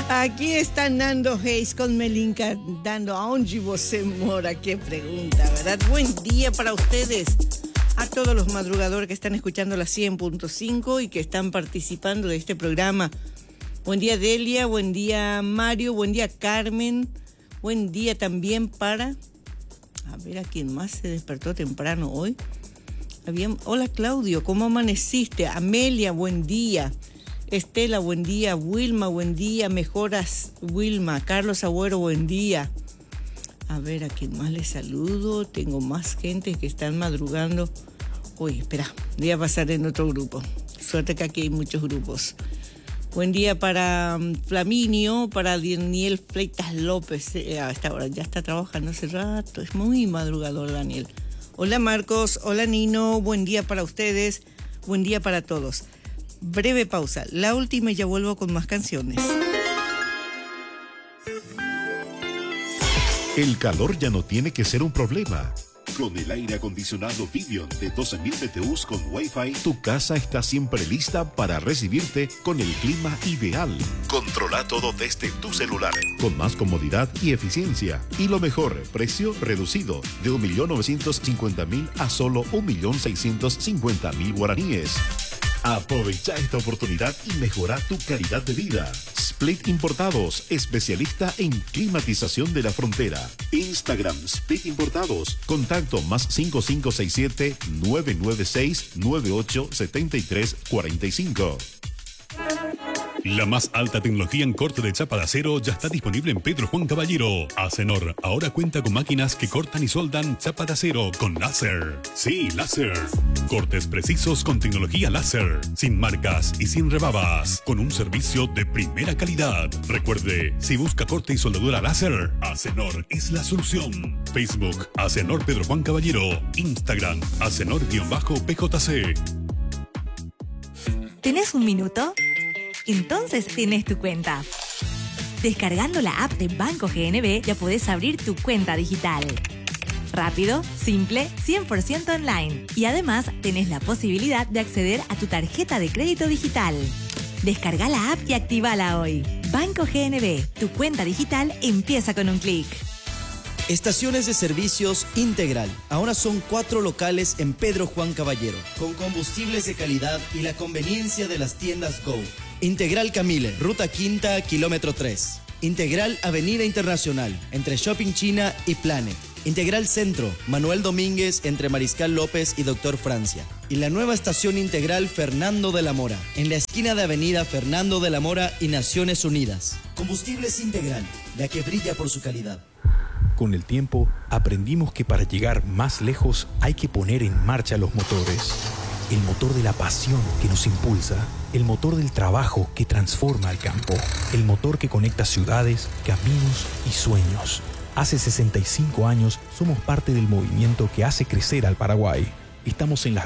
Aquí está Nando Reis con Melinka dando aonde você mora. Qué pregunta, ¿verdad? Buen día para ustedes, a todos los madrugadores que están escuchando la 100.5 y que están participando de este programa. Buen día Delia, buen día Mario, buen día Carmen, buen día también para... A ver a quién más se despertó temprano hoy. Hola Claudio, ¿cómo amaneciste? Amelia, buen día. Estela, buen día. Wilma, buen día. Mejoras, Wilma. Carlos Agüero, buen día. A ver, a quién más les saludo. Tengo más gente que están madrugando. Uy, espera, voy a pasar en otro grupo. Suerte que aquí hay muchos grupos. Buen día para Flaminio, para Daniel Fleitas López. A esta hora ya está trabajando hace rato. Es muy madrugador, Daniel. Hola Marcos, hola Nino. Buen día para ustedes. Buen día para todos. Breve pausa, la última y ya vuelvo con más canciones. El calor ya no tiene que ser un problema. Con el aire acondicionado Vivion de 12.000 BTUs con Wi-Fi, tu casa está siempre lista para recibirte con el clima ideal. Controla todo desde tu celular, con más comodidad y eficiencia. Y lo mejor, precio reducido, de 1.950.000 a solo 1.650.000 guaraníes. Aprovecha esta oportunidad y mejora tu calidad de vida. Split Importados, especialista en climatización de la frontera. Instagram Split Importados. Contacto más 5567-996-987345. La más alta tecnología en corte de chapa de acero ya está disponible en Pedro Juan Caballero. Acenor ahora cuenta con máquinas que cortan y soldan chapa de acero con láser. Sí, láser. Cortes precisos con tecnología láser, sin marcas y sin rebabas, con un servicio de primera calidad. Recuerde, si busca corte y soldadura láser, Acenor es la solución. Facebook, Acenor Pedro Juan Caballero. Instagram, Acenor-PJC. ¿Tenés un minuto? Entonces tienes tu cuenta. Descargando la app de Banco GNB ya podés abrir tu cuenta digital. Rápido, simple, 100% online. Y además tenés la posibilidad de acceder a tu tarjeta de crédito digital. Descarga la app y actívala hoy. Banco GNB, tu cuenta digital empieza con un clic. Estaciones de servicios Integral. Ahora son 4 locales en Pedro Juan Caballero, con combustibles de calidad y la conveniencia de las tiendas Go. Integral Camile, Ruta Quinta, kilómetro 3. Integral Avenida Internacional, entre Shopping China y Planet. Integral Centro, Manuel Domínguez, entre Mariscal López y Doctor Francia. Y la nueva estación Integral Fernando de la Mora, en la esquina de Avenida Fernando de la Mora y Naciones Unidas. Combustibles Integral, la que brilla por su calidad. Con el tiempo, aprendimos que para llegar más lejos hay que poner en marcha los motores. El motor de la pasión que nos impulsa, el motor del trabajo que transforma al campo, el motor que conecta ciudades, caminos y sueños. Hace 65 años somos parte del movimiento que hace crecer al Paraguay. Estamos en las